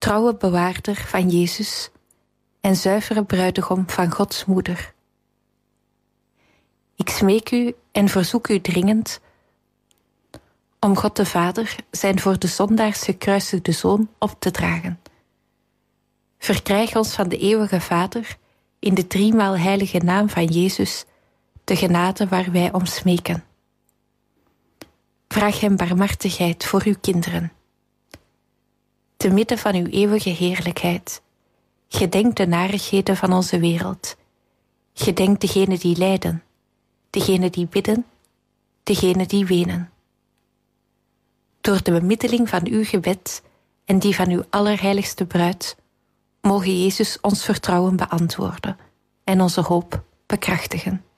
trouwe bewaarder van Jezus en zuivere bruidegom van Gods moeder. Ik smeek u en verzoek u dringend om God de Vader zijn voor de zondaars gekruisigde Zoon op te dragen. Verkrijg ons van de eeuwige Vader in de driemaal heilige naam van Jezus de genade waar wij om smeken. Vraag hem barmhartigheid voor uw kinderen. Te midden van uw eeuwige heerlijkheid, gedenk de narigheden van onze wereld. Gedenk degenen die lijden, degenen die bidden, degenen die wenen. Door de bemiddeling van uw gebed en die van uw allerheiligste bruid, mogen Jezus ons vertrouwen beantwoorden en onze hoop bekrachtigen.